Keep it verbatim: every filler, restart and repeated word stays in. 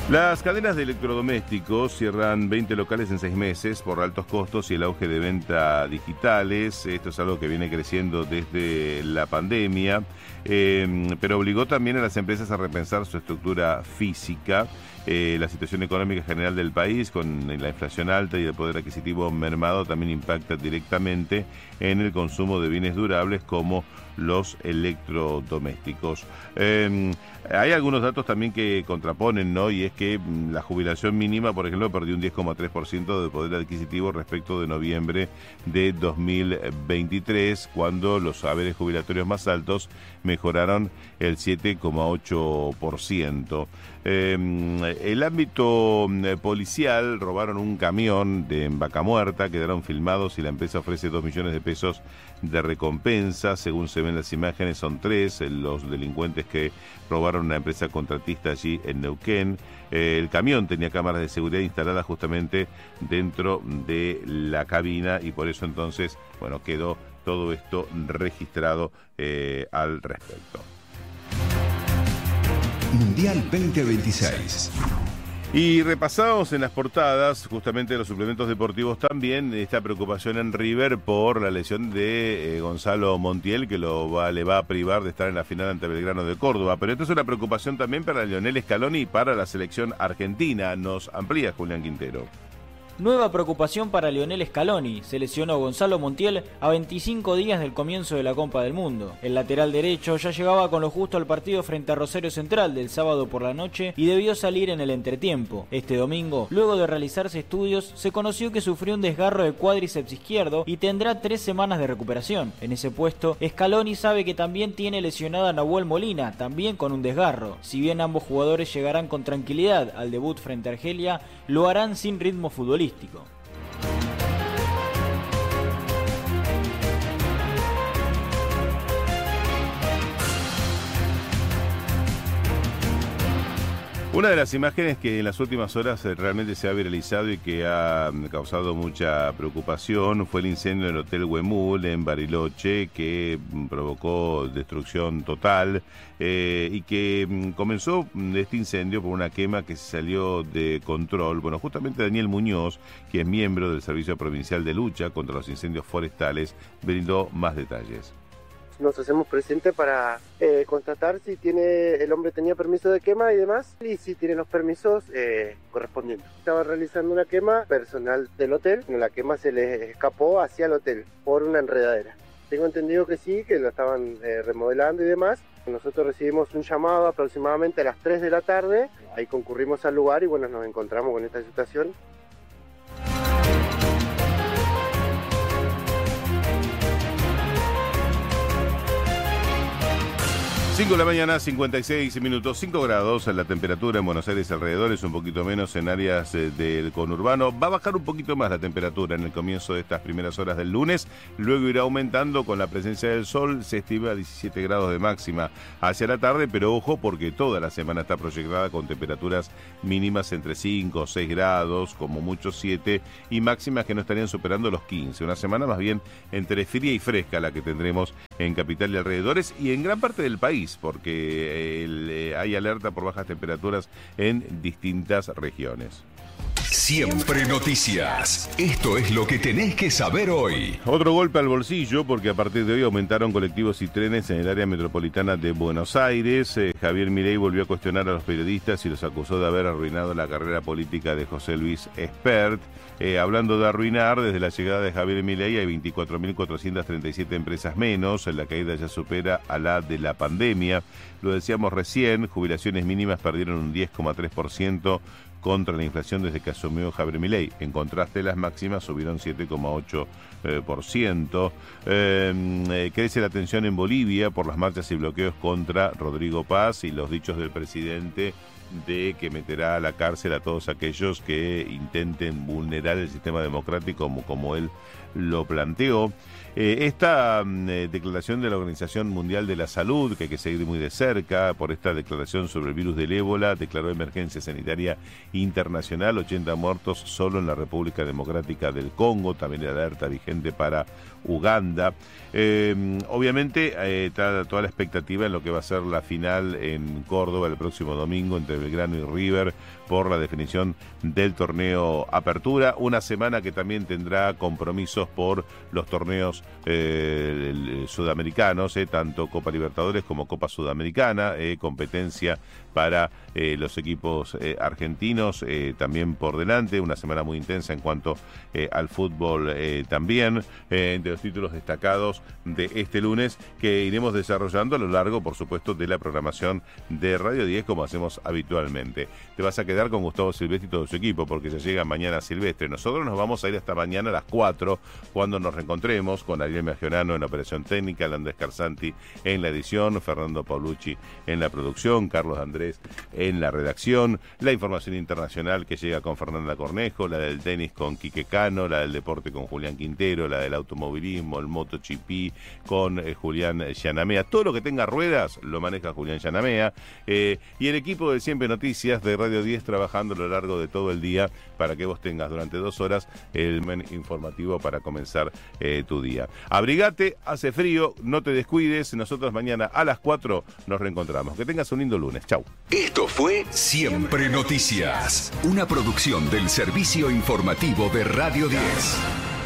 Las cadenas de electrodomésticos cierran veinte locales en seis meses por altos costos y el auge de venta digitales. Esto es algo que viene creciendo desde la pandemia, eh, pero obligó también a las empresas a repensar su estructura física. Eh, la situación económica general del país, con la inflación alta y el poder adquisitivo mermado, también impacta directamente en el consumo de bienes durables como los electrodomésticos. Eh, hay algunos datos también que contraponen, ¿no? Y es que la jubilación mínima, por ejemplo, perdió un diez coma tres por ciento de poder adquisitivo respecto de noviembre de dos mil veintitrés, cuando los haberes jubilatorios más altos mejoraron el siete coma ocho por ciento. Eh, el ámbito policial, robaron un camión de en Vaca Muerta, quedaron filmados y la empresa ofrece dos millones de pesos de recompensa. Según se ven las imágenes, son tres los delincuentes que robaron una empresa contratista allí en Neuquén. Eh, el camión tenía cámaras de seguridad instaladas justamente dentro de la cabina y por eso entonces, bueno, quedó todo esto registrado eh, al respecto. Mundial veinte veintiséis. Y repasamos en las portadas, justamente de los suplementos deportivos también, esta preocupación en River por la lesión de eh, Gonzalo Montiel, que lo va, le va a privar de estar en la final ante Belgrano de Córdoba. Pero esto es una preocupación también para Lionel Scaloni y para la selección argentina. Nos amplía Julián Quintero. Nueva preocupación para Lionel Scaloni. Se lesionó Gonzalo Montiel a veinticinco días del comienzo de la Copa del Mundo. El lateral derecho ya llegaba con lo justo al partido frente a Rosario Central del sábado por la noche y debió salir en el entretiempo. Este domingo, luego de realizarse estudios, se conoció que sufrió un desgarro de cuádriceps izquierdo y tendrá tres semanas de recuperación. En ese puesto, Scaloni sabe que también tiene lesionada a Nahuel Molina, también con un desgarro. Si bien ambos jugadores llegarán con tranquilidad al debut frente a Argelia, lo harán sin ritmo futbolístico. Una de las imágenes que en las últimas horas realmente se ha viralizado y que ha causado mucha preocupación fue el incendio del Hotel Huemul en Bariloche, que provocó destrucción total eh, y que comenzó este incendio por una quema que se salió de control. Bueno, justamente Daniel Muñoz, que es miembro del Servicio Provincial de Lucha contra los Incendios Forestales, brindó más detalles. Nos hacemos presentes para eh, constatar si tiene el hombre tenía permiso de quema y demás, y si tiene los permisos eh, correspondientes. Estaba realizando una quema personal del hotel, la quema se le escapó hacia el hotel por una enredadera. Tengo entendido que sí, que lo estaban eh, remodelando y demás. Nosotros recibimos un llamado aproximadamente a las tres de la tarde, ahí concurrimos al lugar y bueno, nos encontramos con esta situación. cinco de la mañana, cincuenta y seis minutos, cinco grados la temperatura en Buenos Aires alrededores, un poquito menos en áreas eh, del conurbano. Va a bajar un poquito más la temperatura en el comienzo de estas primeras horas del lunes, luego irá aumentando con la presencia del sol, se estima diecisiete grados de máxima hacia la tarde, pero ojo porque toda la semana está proyectada con temperaturas mínimas entre cinco o seis grados, como mucho siete, y máximas que no estarían superando los quince. Una semana más bien entre fría y fresca la que tendremos en capital y alrededores y en gran parte del país, porque el, eh, hay alerta por bajas temperaturas en distintas regiones. Siempre noticias. Esto es lo que tenés que saber hoy. Otro golpe al bolsillo porque a partir de hoy aumentaron colectivos y trenes en el área metropolitana de Buenos Aires. Eh, Javier Milei volvió a cuestionar a los periodistas y los acusó de haber arruinado la carrera política de José Luis Espert. Eh, hablando de arruinar, desde la llegada de Javier Milei hay veinticuatro mil cuatrocientas treinta y siete empresas menos. La caída ya supera a la de la pandemia. Lo decíamos recién, jubilaciones mínimas perdieron un diez coma tres por ciento contra la inflación desde que asumió Javier Milei. En contraste, las máximas subieron siete coma ocho por ciento. Eh, eh, crece la tensión en Bolivia por las marchas y bloqueos contra Rodrigo Paz y los dichos del presidente de que meterá a la cárcel a todos aquellos que intenten vulnerar el sistema democrático como, como él lo planteó. Eh, esta eh, declaración de la Organización Mundial de la Salud, que hay que seguir muy de cerca por esta declaración sobre el virus del ébola, declaró emergencia sanitaria internacional, ochenta muertos solo en la República Democrática del Congo, también la alerta vigente para Uganda. Eh, obviamente eh, está toda la expectativa en lo que va a ser la final en Córdoba el próximo domingo entre Belgrano y River por la definición del torneo Apertura, una semana que también tendrá compromisos por los torneos eh, sudamericanos, eh, tanto Copa Libertadores como Copa Sudamericana, eh, competencia para eh, los equipos eh, argentinos eh, también por delante, una semana muy intensa en cuanto eh, al fútbol eh, también, eh, entre los títulos destacados de este lunes que iremos desarrollando a lo largo, por supuesto, de la programación de Radio diez como hacemos habitualmente. Te vas a quedar con Gustavo Silvestre y todo su equipo porque ya llega mañana Silvestre. Nosotros nos vamos a ir hasta mañana a las cuatro cuando nos reencontremos con Ariel Maggiorano en la operación técnica, Andrés Carsanti en la edición, Fernando Paulucci en la producción, Carlos Andrés en la redacción, la información internacional que llega con Fernanda Cornejo, la del tenis con Quique Cano, la del deporte con Julián Quintero, la del automovilismo, el MotoGP con eh, Julián Yanamea. Todo lo que tenga ruedas lo maneja Julián Yanamea, eh, y el equipo de Siempre Noticias de Radio diez trabajando a lo largo de todo el día para que vos tengas durante dos horas el men informativo para comenzar eh, tu día. Abrigate, hace frío, no te descuides, nosotros mañana a las cuatro nos reencontramos. Que tengas un lindo lunes. Chau. Esto fue Siempre Noticias, una producción del Servicio Informativo de Radio diez.